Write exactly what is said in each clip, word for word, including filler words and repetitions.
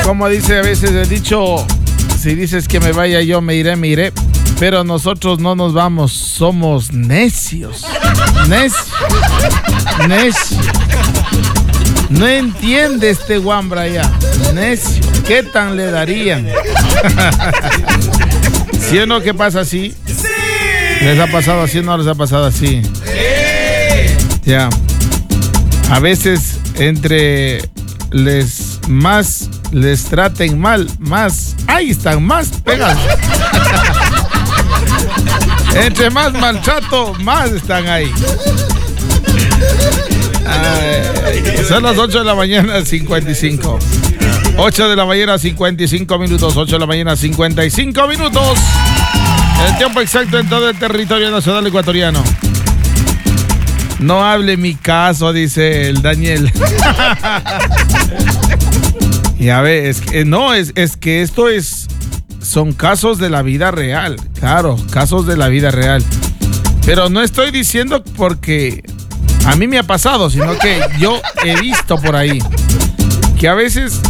como dice a veces el dicho, si dices que me vaya yo me iré, me iré. Pero nosotros no nos vamos, somos necios. Necios. Necios. No entiende este guambra ya. Necio. ¿Qué tan le darían? ¿Sí o no que pasa así? Sí. ¿Les ha pasado así o no les ha pasado así? Sí. Ya. A veces entre les más les traten mal, más ahí están, más pegados. Entre más maltrato, más están ahí. Ay, son las ocho de la mañana, cincuenta y cinco. ocho de la mañana, cincuenta y cinco minutos. ocho de la mañana, cincuenta y cinco minutos. El tiempo exacto en todo el territorio nacional ecuatoriano. No hable mi caso, dice el Daniel. Ya ve, es que no, es, es que esto es. Son casos de la vida real, claro, casos de la vida real. Pero no estoy diciendo porque a mí me ha pasado, sino que yo he visto por ahí que a veces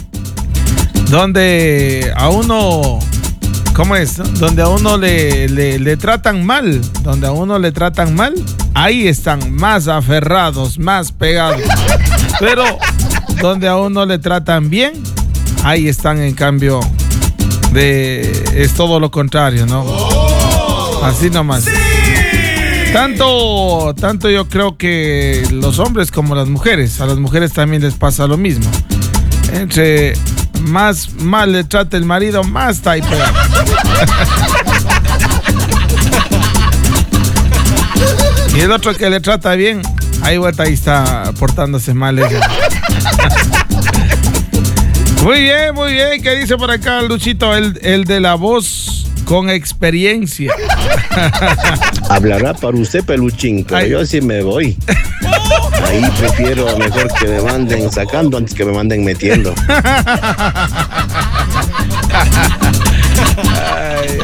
donde a uno, ¿cómo es? Donde a uno le, le, le tratan mal, donde a uno le tratan mal, ahí están más aferrados, más pegados. Pero donde a uno le tratan bien, ahí están en cambio... De, es todo lo contrario, ¿no? Oh, así nomás. Sí. Tanto, tanto yo creo que los hombres como las mujeres, a las mujeres también les pasa lo mismo. Entre más mal le trata el marido, más está ahí pegado. Y el otro que le trata bien, ahí vuelta ahí está portándose mal ella. Muy bien, muy bien. ¿Qué dice por acá, Luchito? El, el de la voz con experiencia. Hablará para usted, Peluchín, pero Ay. yo sí me voy. Ahí prefiero mejor que me manden sacando antes que me manden metiendo. Ay.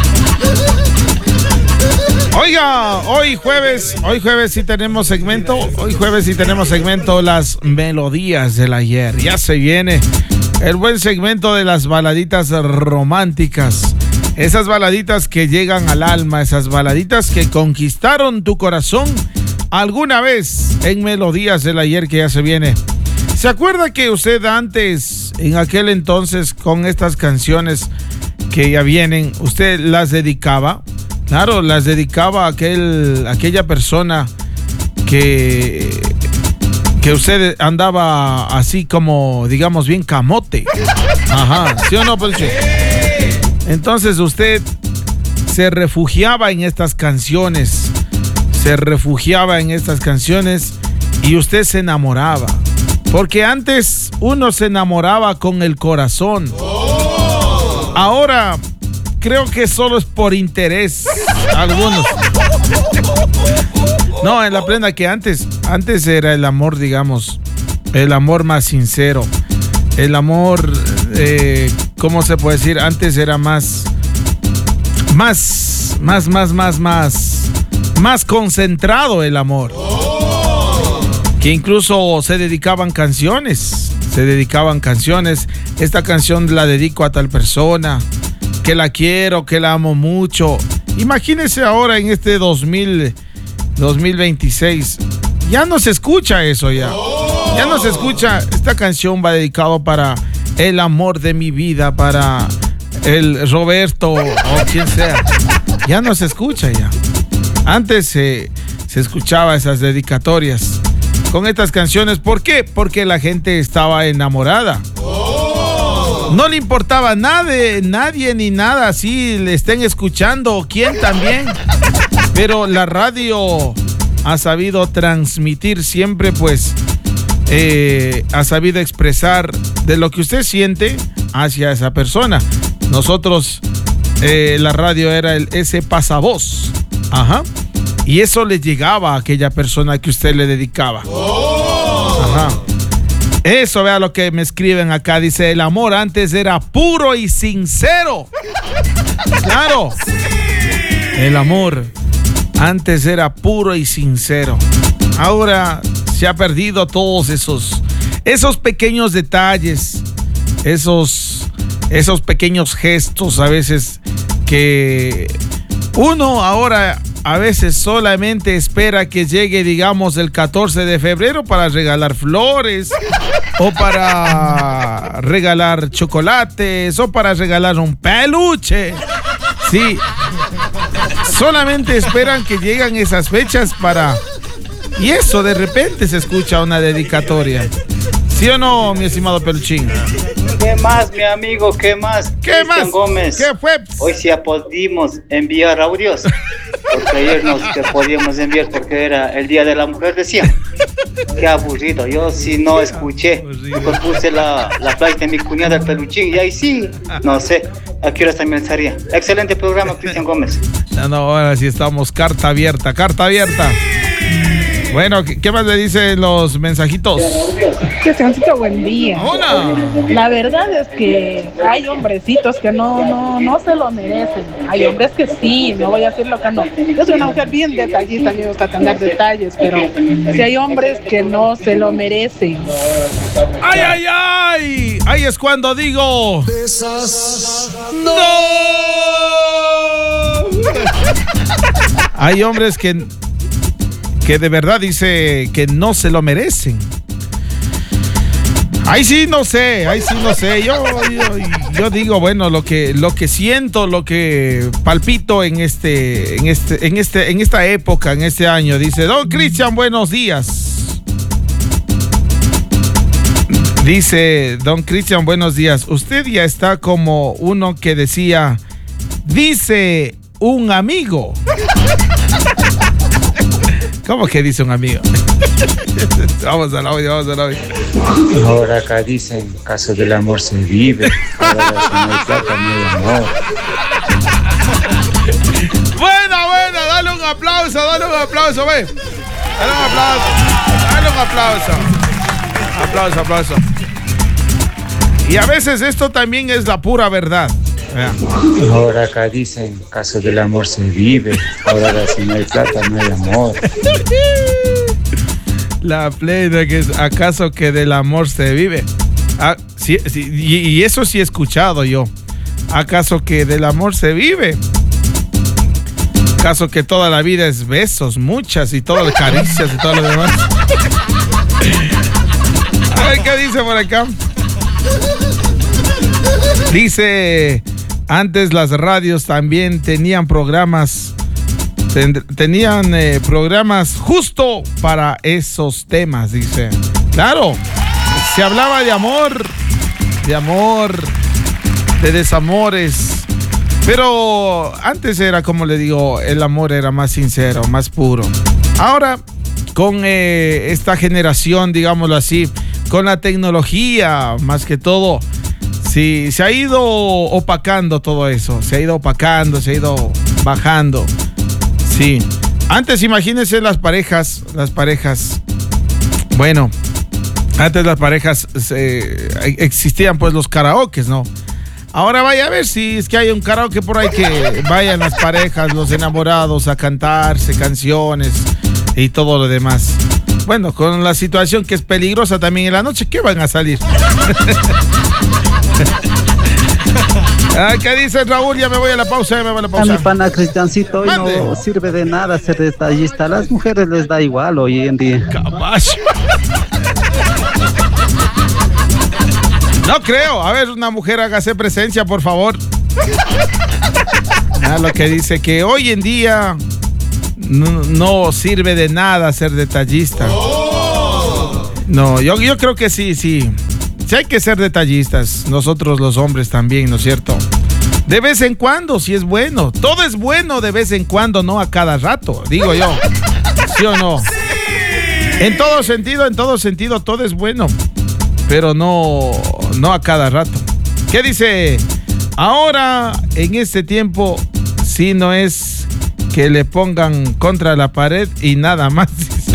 Oiga, hoy jueves, hoy jueves sí tenemos segmento, hoy jueves sí tenemos segmento Las Melodías del Ayer. Ya se viene el buen segmento de las baladitas románticas. Esas baladitas que llegan al alma, esas baladitas que conquistaron tu corazón alguna vez en Melodías del Ayer que ya se viene. ¿Se acuerda que usted antes, en aquel entonces, con estas canciones que ya vienen, usted las dedicaba? Claro, las dedicaba a aquel, aquella persona que, que usted andaba así como, digamos, bien camote. Ajá, ¿sí o no, pues? Entonces usted se refugiaba en estas canciones, se refugiaba en estas canciones y usted se enamoraba. Porque antes uno se enamoraba con el corazón. Ahora creo que solo es por interés, algunos. No, en la plena que antes, antes era el amor, digamos, el amor más sincero. El amor, eh, ¿cómo se puede decir? Antes era más, más, más, más, más, más, más concentrado el amor. Que incluso se dedicaban canciones, se dedicaban canciones. Esta canción la dedico a tal persona, que la quiero, que la amo mucho. Imagínese ahora en este dos mil, dos mil veintiséis, ya no se escucha eso ya. Ya no se escucha. Esta canción va dedicado para el amor de mi vida, para el Roberto o quien sea. Ya no se escucha ya. Antes se, se escuchaba esas dedicatorias con estas canciones. ¿Por qué? Porque la gente estaba enamorada. No le importaba nada, nadie ni nada, si le estén escuchando, quién también. Pero la radio ha sabido transmitir siempre, pues, eh, ha sabido expresar de lo que usted siente hacia esa persona. Nosotros, eh, la radio era el, ese pasavoz. Ajá. Y eso le llegaba a aquella persona que usted le dedicaba. Ajá. Eso, vea lo que me escriben acá. Dice, el amor antes era puro y sincero. Claro. El amor antes era puro y sincero. Ahora se ha perdido todos esos, esos pequeños detalles. esos, esos pequeños gestos a veces que uno ahora a veces solamente espera que llegue, digamos, el catorce de febrero para regalar flores o para regalar chocolates o para regalar un peluche. Sí, solamente esperan que lleguen esas fechas para... Y eso, de repente se escucha una dedicatoria. ¿Sí o no, mi estimado Peluchín? ¿Qué más, mi amigo? ¿Qué más? ¿Qué Cristian más? Gómez. ¿Qué fue? Hoy sí pudimos enviar audios. Porque ayer no se podíamos enviar porque era el Día de la Mujer, decía. Qué aburrido. Yo sí no escuché. Yo puse la, la flight de mi cuñada, el Peluchín. Y ahí sí, no sé. ¿A qué hora también estaría? Excelente programa, Cristian Gómez. No, no, ahora sí estamos carta abierta, carta abierta. Bueno, ¿qué más le dicen los mensajitos? Cristiancito, buen día. Hola. La verdad es que hay hombrecitos que no, no, no se lo merecen. Hay hombres que sí, no voy a decir lo que no. Yo soy una mujer bien detallista, me gusta tener detalles, pero sí hay hombres que no se lo merecen. ¡Ay, ay, ay! Ahí es cuando digo... ¡No! Hay hombres que... que de verdad dice que no se lo merecen. Ahí sí no sé, ahí sí no sé. Yo, yo, yo digo, bueno, lo que, lo que siento, lo que palpito en este, en este, en este, en esta época, en este año. Dice, don Cristian, buenos días. Dice, don Cristian, buenos días. Usted ya está como uno que decía, dice un amigo. ¿Cómo que dice un amigo? Vamos al audio, vamos al audio. Ahora acá dicen, caso del amor se vive. Ahora si no hay plata, no hay amor. Buena, buena, dale un aplauso, dale un aplauso, ve. Dale un aplauso, dale un aplauso. Aplauso, aplauso. Y a veces esto también es la pura verdad. Yeah. Ahora acá dicen, caso del amor se vive. Ahora si no hay plata, no hay amor. La plena que es, ¿acaso que del amor se vive? Ah, sí, sí, y, y eso sí he escuchado yo. ¿Acaso que del amor se vive? ¿Acaso que toda la vida es besos, muchas y todo caricias y todo lo demás? A ver qué dice por acá. Dice... Antes las radios también tenían programas, ten, tenían eh, programas justo para esos temas, dice. Claro, se hablaba de amor, de amor, de desamores, pero antes era, como le digo, el amor era más sincero, más puro. Ahora, con eh, esta generación, digámoslo así, con la tecnología, más que todo, sí, se ha ido opacando todo eso, se ha ido opacando, se ha ido bajando. Sí. Antes, imagínense las parejas, las parejas. Bueno, antes las parejas eh, existían pues los karaokes, ¿no? Ahora vaya a ver si es que hay un karaoke por ahí que vayan las parejas, los enamorados a cantarse canciones y todo lo demás. Bueno, con la situación que es peligrosa también en la noche, ¿qué van a salir? Ah, ¿qué dice Raúl? Ya me voy a la pausa, ya me voy a la pausa. A mi pana Cristiancito, hoy Mande. No sirve de nada ser detallista. A las mujeres les da igual hoy en día. Caballo. No creo. A ver, una mujer hágase presencia, por favor. Ah, lo que dice que hoy en día no, no sirve de nada ser detallista. No, yo, yo creo que sí, sí. Sí hay que ser detallistas, nosotros los hombres también, ¿no es cierto? De vez en cuando, si es bueno. Todo es bueno de vez en cuando, no a cada rato, digo yo. ¿Sí o no? En todo sentido, en todo sentido, todo es bueno. Pero no, no a cada rato. ¿Qué dice? Ahora, en este tiempo, si no es que le pongan contra la pared y nada más.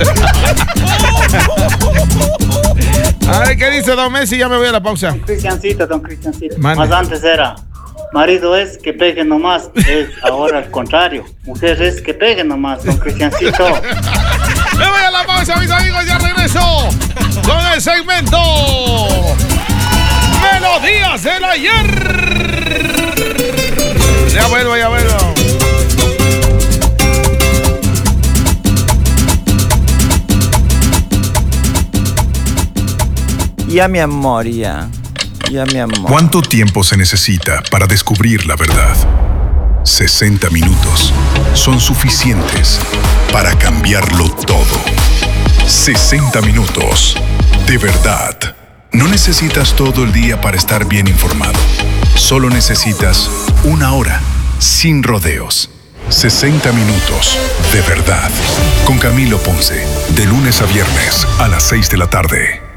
A ver, ¿qué dice don Messi? Ya me voy a la pausa. Don Cristiancito, don Cristiancito. Mande. Más antes era, marido es que pegue nomás, es ahora al contrario. Mujer es que pegue nomás, don Cristiancito. Me voy a la pausa, mis amigos, ya regreso con el segmento Melodía temas del ayer. Ya vuelvo, ya vuelvo. Ya mi amor, ya. Ya mi amor. ¿Cuánto tiempo se necesita para descubrir la verdad? sesenta minutos son suficientes para cambiarlo todo. sesenta minutos de verdad. No necesitas todo el día para estar bien informado. Solo necesitas una hora sin rodeos. sesenta minutos de verdad. Con Camilo Ponce, de lunes a viernes a las seis de la tarde.